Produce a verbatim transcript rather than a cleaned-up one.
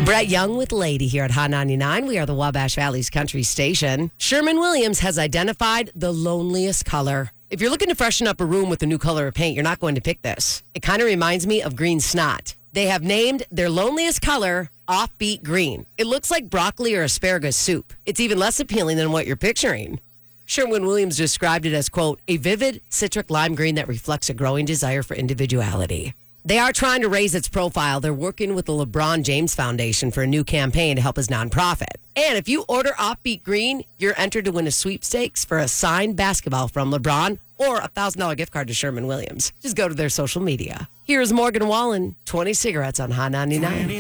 Brett Young with Lady here at Hot ninety-nine. We are the Wabash Valley's country station. Sherwin-Williams has identified the loneliest color. If you're looking to freshen up a room with a new color of paint, you're not going to pick this. It kind of reminds me of green snot. They have named their loneliest color Offbeat Green. It looks like broccoli or asparagus soup. It's even less appealing than what you're picturing. Sherwin-Williams described it as, quote, a vivid citric lime green that reflects a growing desire for individuality. They are trying to raise its profile. They're working with the LeBron James Foundation for a new campaign to help his nonprofit. And if you order Offbeat Green, you're entered to win a sweepstakes for a signed basketball from LeBron or a one thousand dollars gift card to Sherwin-Williams. Just go to their social media. Here's Morgan Wallen, twenty cigarettes on Hot ninety-nine.